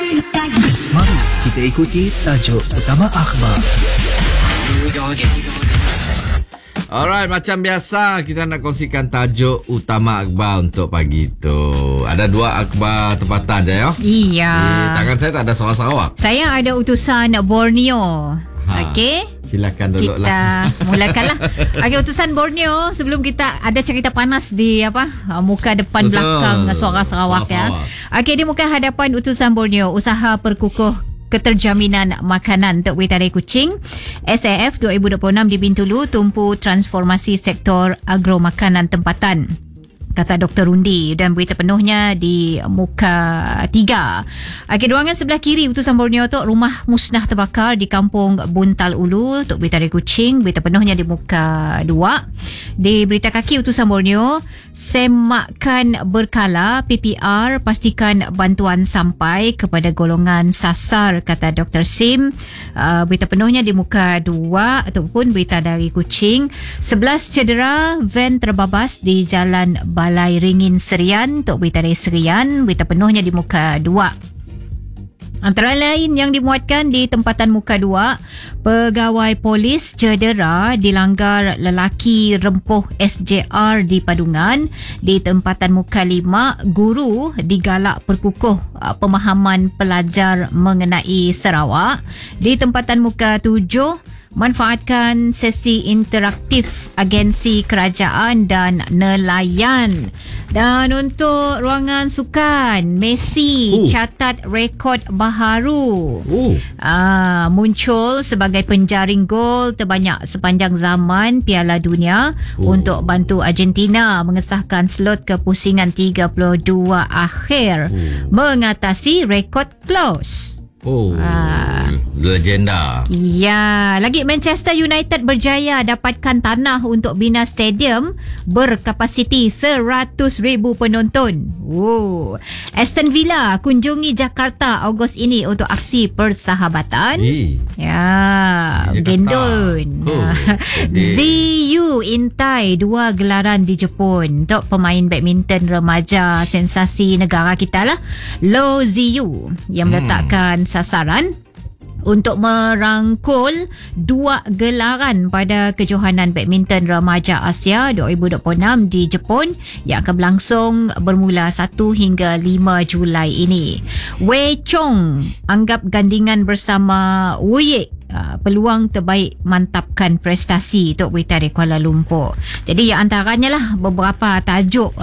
Mari kita ikuti tajuk utama akhbar. Alright, macam biasa kita nak kongsikan tajuk utama akhbar untuk pagi tu. Ada 2 akhbar tempatan je ya. Iya. Tangan saya tak ada suara Sarawak. Saya ada utusan Borneo. Okey. Silakan dulu lah. Kita mulakanlah. Okey, utusan Borneo. Sebelum kita ada cerita panas di muka depan Betul. belakang suara Sarawak ya. Okey, di muka hadapan utusan Borneo, usaha perkukuh keterjaminan makanan Tok Wei Tadai Kuching SAF 2026 di Bintulu tumpu transformasi sektor agro makanan tempatan, kata Dr. Rundi, dan berita penuhnya di muka 3. Okey, ruangan sebelah kiri utusan Borneo tu, rumah musnah terbakar di kampung Buntal Ulu, Tok Wei Tadai Kuching. Berita penuhnya di muka 2. Di berita kaki utusan Borneo, semakan berkala PPR pastikan bantuan sampai kepada golongan sasar, kata Dr. Sim. Berita penuhnya di muka 2 ataupun berita dari Kuching. 11 cedera, van terbabas di Jalan Balai Ringin Serian, Tok Wei Tadai Serian. Berita penuhnya di muka 2. Antara lain yang dimuatkan di tempatan muka 2, pegawai polis cedera dilanggar lelaki rempuh SJR di Padungan. Di tempatan muka 5, guru digalak perkukuh pemahaman pelajar mengenai Sarawak. Di tempatan muka 7, manfaatkan sesi interaktif agensi kerajaan dan nelayan. Dan untuk ruangan sukan, Messi catat rekod baharu. Muncul sebagai penjaring gol terbanyak sepanjang zaman Piala Dunia untuk bantu Argentina mengesahkan slot ke pusingan 32 akhir, mengatasi rekod close. Legenda. Ya, lagi Manchester United berjaya dapatkan tanah untuk bina stadium berkapasiti 100,000 penonton. Aston Villa kunjungi Jakarta Ogos ini untuk aksi persahabatan. Ya, gendon. ZU intai 2 gelaran di Jepun. Untuk pemain badminton remaja sensasi negara kita lah, Lo ZU, yang meletakkan sasaran untuk merangkul 2 gelaran pada kejohanan badminton remaja Asia 2026 di Jepun yang akan berlangsung bermula 1 hingga 5 Julai ini. Wei Chong anggap gandingan bersama Wu Ye peluang terbaik mantapkan prestasi Tok Wei Tadai Kuala Lumpur. Jadi antaranya lah beberapa tajuk